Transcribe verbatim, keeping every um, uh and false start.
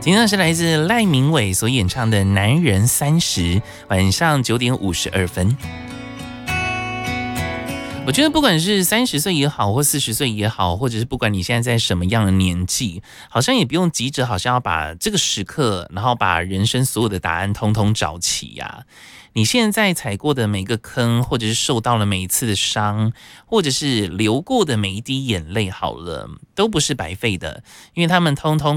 今天是来自赖明伟所演唱的《男人三十》，晚上九点五十二分。我觉得不管是三十岁也好，或四十岁也好，或者是不管你现在在什么样的年纪，好像也不用急着，好像要把这个时刻，然后把人生所有的答案通通找齐呀、啊。你现在踩过的每个坑，或者是受到了每一次的伤，或者是流过的每一滴眼泪，好了，都不是白费的，因为他们通通